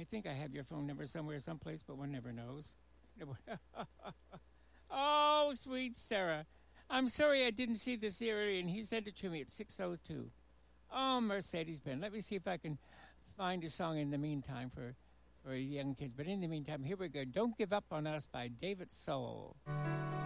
I think I have your phone number somewhere, someplace, but one never knows. Oh, sweet Sarah. I'm sorry I didn't see this earlier, and he sent it to me at 6:02. Oh, Mercedes-Benz. Let me see if I can find a song in the meantime for young kids. But in the meantime, here we go. Don't Give Up on Us by David Soul.